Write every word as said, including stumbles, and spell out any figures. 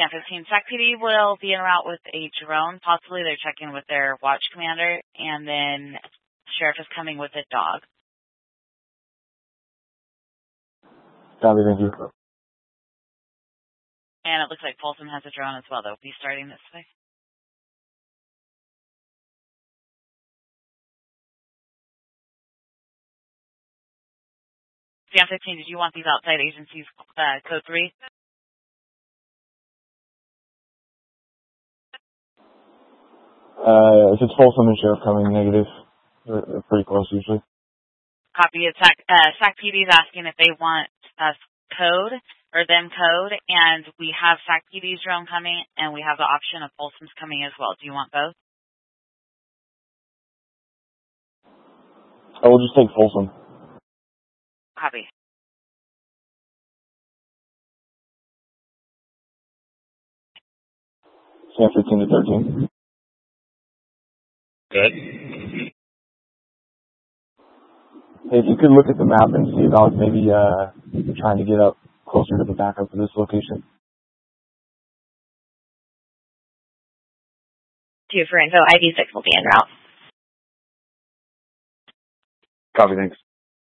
San fifteen, S A C P D will be en route with a drone. Possibly they're checking with their watch commander, and then Sheriff is coming with a dog. Copy, thank you. And it looks like Folsom has a drone as well. They'll be starting this way. San fifteen, did you want these outside agencies uh, code three? Uh, if it's Folsom and Sheriff coming, negative. They're, they're pretty close usually. Copy. It's S A C, uh, S A C P D is asking if they want us code or them code, and we have S A C P D's drone coming, and we have the option of Folsom's coming as well. Do you want both? I will just take Folsom. Copy. San fifteen to thirteen. Good. Hey, if you could look at the map and see about maybe uh, trying to get up closer to the backup of this location. Two for info, I V six will be en route. Copy, thanks.